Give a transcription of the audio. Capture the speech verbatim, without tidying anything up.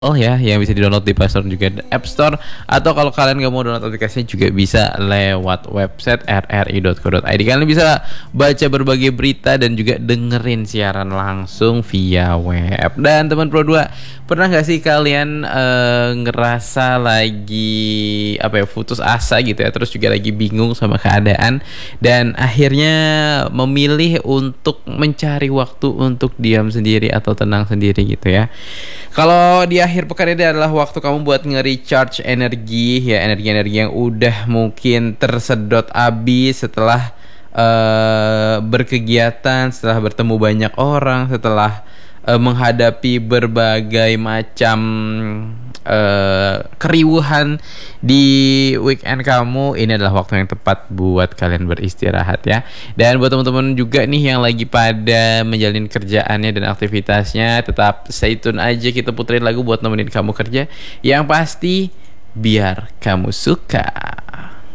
Oh ya, yang bisa di-download di Play Store juga di App Store. Atau kalau kalian nggak mau download aplikasinya juga bisa lewat website r r i dot co dot i d. Kalian bisa baca berbagai berita dan juga dengerin siaran langsung via web. Dan teman Pro dua, pernah nggak sih kalian uh, ngerasa lagi apa ya, putus asa gitu ya, terus juga lagi bingung sama keadaan dan akhirnya memilih untuk mencari waktu untuk diam sendiri atau tenang sendiri gitu ya. Kalau di akhir pekan ini adalah waktu kamu buat nge-recharge energi ya, energi-energi yang udah mungkin tersedot habis setelah uh, berkegiatan, setelah bertemu banyak orang, setelah uh, menghadapi berbagai macam uh, keriuhan di weekend kamu. Ini adalah waktu yang tepat buat kalian beristirahat ya. Dan buat teman-teman juga nih yang lagi pada menjalin kerjaannya dan aktivitasnya, tetap stay tune aja, kita puterin lagu buat nemenin kamu kerja. Yang pasti biar kamu suka.